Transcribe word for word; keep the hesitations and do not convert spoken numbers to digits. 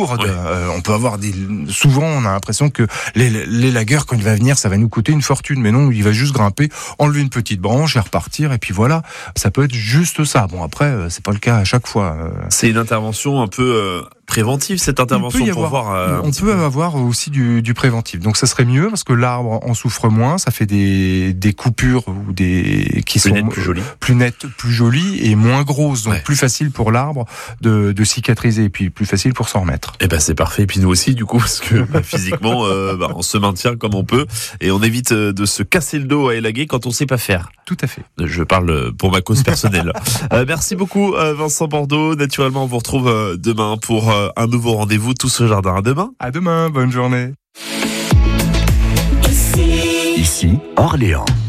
lourde. Ouais. Euh, on peut avoir des, souvent, on a l'impression que les, l'élagueur, quand il va venir, ça va nous coûter une fortune. Mais non, il va juste grimper, enlever une petite branche et repartir. Et puis voilà, ça peut être juste ça. Bon, après, c'est pas le cas à chaque fois. C'est une intervention un peu euh, préventive, cette intervention, pour avoir, voir. Euh, on peut peu. avoir aussi du, du préventif. Donc ça serait mieux parce que l'arbre en souffre moins. Ça fait des, des coupures ou des qui plus sont net, plus jolies, plus nettes, plus jolies et moins grosses. Donc ouais. plus facile pour l'arbre de, de cicatriser et puis plus facile pour s'en remettre. Et ben c'est parfait. Et puis nous aussi du coup parce que bah, physiquement euh, bah, on se maintient comme on peut et on évite de se casser le dos à élaguer quand on sait pas faire. Tout à fait. Je parle pour ma cause personnelle. euh, merci beaucoup Vincent Bordeaux. Naturellement on vous retrouve demain pour un nouveau rendez-vous Tous au jardin. À demain. À demain. Bonne journée. Ici, Orléans.